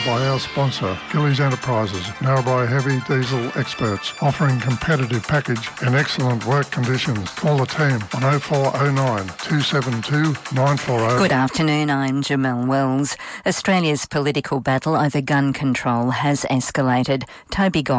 by our sponsor, Gillies Enterprises, Narrabri heavy diesel experts, offering competitive package and excellent work conditions. Call the team on 0409 272 940. Good afternoon, I'm Jamelle Wells. Australia's political battle over gun control has escalated. Toby Goff